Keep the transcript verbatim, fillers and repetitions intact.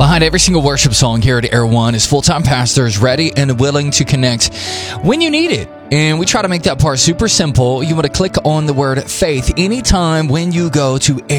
Behind every single worship song here at Air One is full-time pastors ready and willing to connect when you need it. And we try to make that part super simple. You want to click on the word faith anytime when you go to Air